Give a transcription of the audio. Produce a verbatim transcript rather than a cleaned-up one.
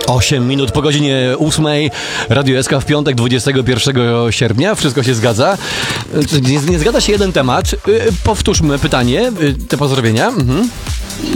osiem minut po godzinie ósmej. Radio S K w piątek, dwudziestego pierwszego sierpnia. Wszystko się zgadza. Nie, nie zgadza się jeden temat. Powtórzmy pytanie, te pozdrowienia. Mhm.